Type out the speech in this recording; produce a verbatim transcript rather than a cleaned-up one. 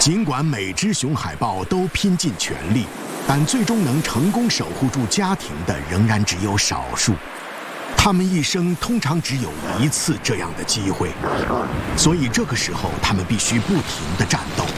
尽管每只熊海豹都拼尽全力，但最终能成功守护住家庭的仍然只有少数。他们一生通常只有一次这样的机会，所以这个时候他们必须不停地战斗。